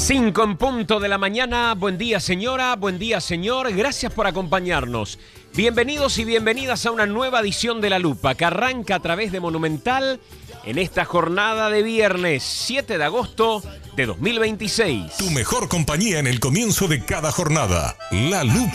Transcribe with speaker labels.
Speaker 1: 5 en punto de la mañana. Buen día, señora. Buen día, señor. Gracias por acompañarnos. Bienvenidos y bienvenidas a una nueva edición de La Lupa que arranca a través de Monumental en esta jornada de viernes 7 de agosto de 2026.
Speaker 2: Tu mejor compañía en el comienzo de cada jornada. La Lupa.